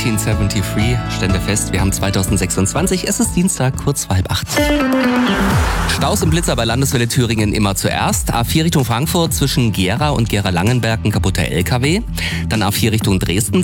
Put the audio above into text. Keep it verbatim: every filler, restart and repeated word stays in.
neunzehnhundertdreiundsiebzig, stände fest, wir haben zweitausendsechsundzwanzig, es ist Dienstag, kurz vor halb acht. Staus und Blitzer bei Landeswelle Thüringen immer zuerst. A vier Richtung Frankfurt zwischen Gera und Gera-Langenberg ein kaputter L K W. Dann A vier Richtung Dresden